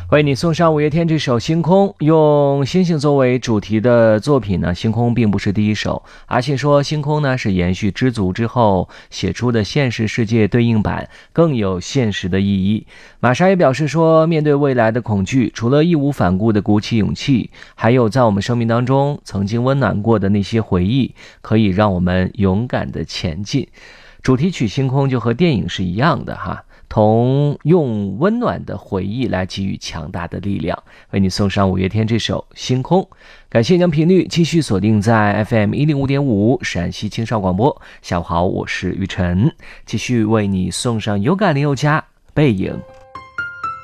为你送上五月天这首《星空》，用星星作为主题的作品呢，《星空》并不是第一首，而且说《星空》呢是延续知足之后写出的现实世界对应版，更有现实的意义。玛莎也表示说，面对未来的恐惧，除了义无反顾的鼓起勇气，还有在我们生命当中曾经温暖过的那些回忆，可以让我们勇敢的前进。主题曲《星空》就和电影是一样的哈，同用温暖的回忆来给予强大的力量。为你送上五月天这首《星空》，感谢将频率继续锁定在 FM105.5 陕西青少广播。下午好，我是雨晨，继续为你送上有感林宥嘉背影。